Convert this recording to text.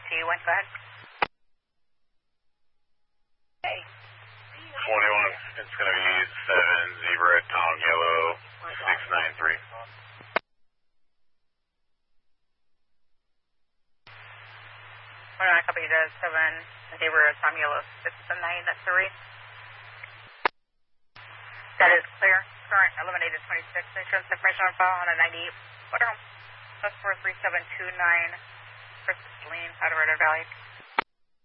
T1, go ahead. Hey. 41, it's going to be 7 Zebra Tom Yellow 693. I copy to 7 Zebra Tom Yellow 693. That is clear. Current eliminated 26. Insurance information on file on a 98 motorhome. +43729 Christmas Lane, Colorado Valley.